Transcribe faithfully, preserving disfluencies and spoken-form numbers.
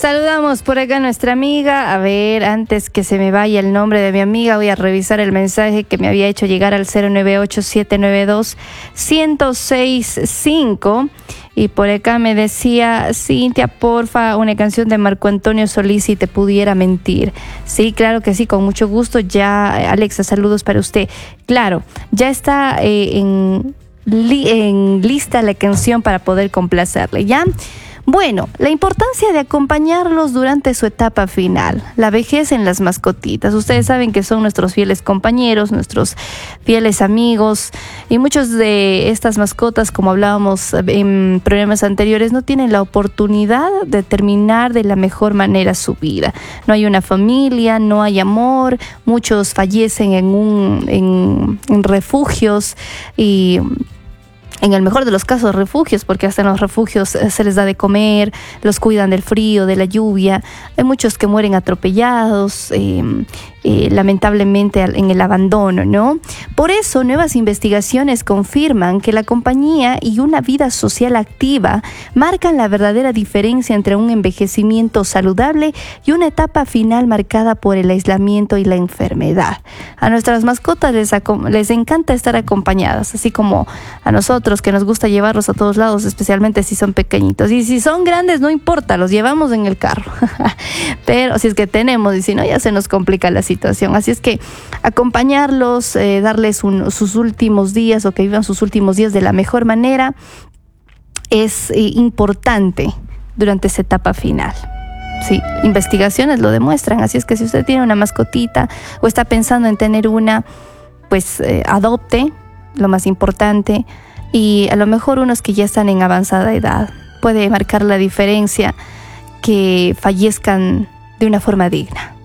Saludamos por acá a nuestra amiga. A ver, antes que se me vaya el nombre de mi amiga, voy a revisar el mensaje que me había hecho llegar al cero nueve ocho, siete nueve dos, uno cero seis cinco. Y por acá me decía: Cintia, porfa, una canción de Marco Antonio Solís, Si te pudiera mentir. Sí, claro que sí, con mucho gusto. Ya, Alexa, saludos para usted. Claro, ya está eh, en, li- en lista la canción para poder complacerle, ¿ya? Bueno, la importancia de acompañarlos durante su etapa final, la vejez en las mascotitas. Ustedes saben que son nuestros fieles compañeros, nuestros fieles amigos, y muchos de estas mascotas, como hablábamos en programas anteriores, no tienen la oportunidad de terminar de la mejor manera su vida. No hay una familia, no hay amor, muchos fallecen en, un, en, en refugios y... en el mejor de los casos, refugios, porque hasta en los refugios se les da de comer, los cuidan del frío, de la lluvia. Hay muchos que mueren atropellados, eh, eh, lamentablemente en el abandono, ¿no? Por eso, nuevas investigaciones confirman que la compañía y una vida social activa marcan la verdadera diferencia entre un envejecimiento saludable y una etapa final marcada por el aislamiento y la enfermedad. A nuestras mascotas les, les encanta estar acompañadas, así como a nosotros, que nos gusta llevarlos a todos lados, especialmente si son pequeñitos. Y si son grandes, no importa, los llevamos en el carro. Pero si es que tenemos, y si no, ya se nos complica la situación. Así es que acompañarlos, eh, darles un, sus últimos días, o que vivan sus últimos días de la mejor manera, es eh, importante durante esa etapa final. Sí, investigaciones lo demuestran. Así es que si usted tiene una mascotita o está pensando en tener una, pues eh, adopte, lo más importante. Y a lo mejor unos que ya están en avanzada edad, puede marcar la diferencia que fallezcan de una forma digna.